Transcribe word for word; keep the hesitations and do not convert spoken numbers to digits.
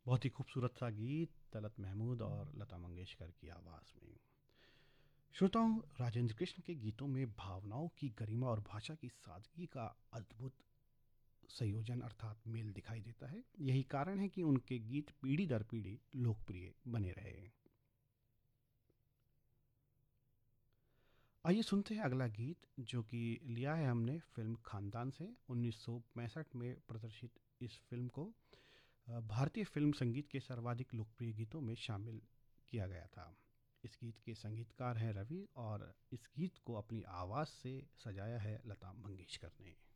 बहुत ही खूबसूरत सा गीत तलत महमूद और लता मंगेशकर की आवाज़ में। श्रोताओं, राजेंद्र कृष्ण के गीतों में भावनाओं की गरिमा और भाषा की सादगी का अद्भुत संयोजन अर्थात मेल दिखाई देता है। यही कारण है कि उनके गीत पीढ़ी दर पीढ़ी लोकप्रिय बने रहे। आइए सुनते हैं अगला गीत जो कि लिया है हमने फिल्म खानदान से। उन्नीस सौ पैंसठ में प्रदर्शित इस फिल्म को अ, भारतीय फिल्म संगीत के सर्वाधिक लोकप्रिय गीतों में शामिल किया गया था। इस गीत के संगीतकार हैं रवि और इस गीत को अपनी आवाज़ से सजाया है लता मंगेशकर ने।